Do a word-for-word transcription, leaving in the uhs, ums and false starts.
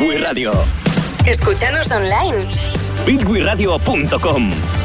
Beat We Radio. Escúchanos online. beat we radio punto com